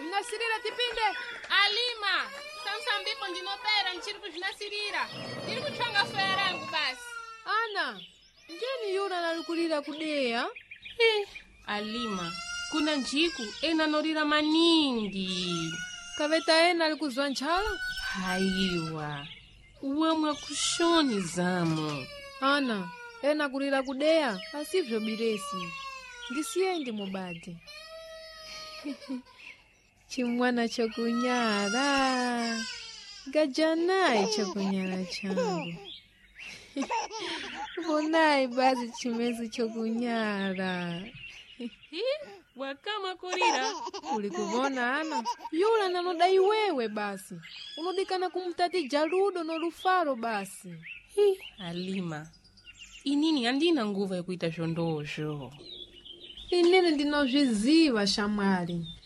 Nasirira tipinde. Alima, samsambipo ndinopera nchiri kuzvinasirira. Ndiri kutsvanga soya rangu basi. Ana, njeni yona nalikulira kudeya? Alima, kuna njiku ena norira maningi. Kaveta ena alikuzwa nchala? Haiwa, uwamwa kushoni zamo. Ana, ena kulira kudeya, asivyo biresi. Ndisiyendi mubadi. Chimwana chokunyara. Gajanai chokunyara changu. Vonai basi chimezi chokunyara. Wakama kurira. Ulikuvona Ana? Yula nanodai wewe basi. Unodikana kumtati Jaludo no Rufaro basi. Alima, inini andina nguvu ya kuita shondosho. Inini ndinozviziva shamwali.